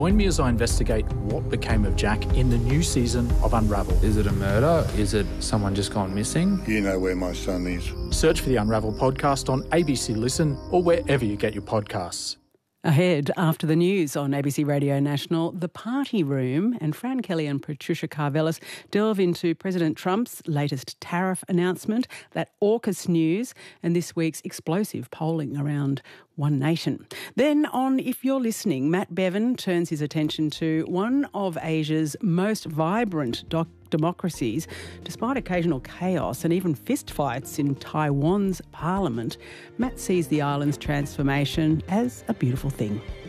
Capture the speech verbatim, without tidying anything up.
Join me as I investigate what became of Jack in the new season of Unravel. Is it a murder? Is it someone just gone missing? You know where my son is. Search for the Unravel podcast on A B C Listen or wherever you get your podcasts. Ahead, after the news on A B C Radio National, The Party Room and Fran Kelly and Patricia Karvelis delve into President Trump's latest tariff announcement, that AUKUS news, and this week's explosive polling around One Nation. Then on If You're Listening, Matt Bevan turns his attention to one of Asia's most vibrant doc- democracies. Despite occasional chaos and even fistfights in Taiwan's parliament, Matt sees the island's transformation as a beautiful thing.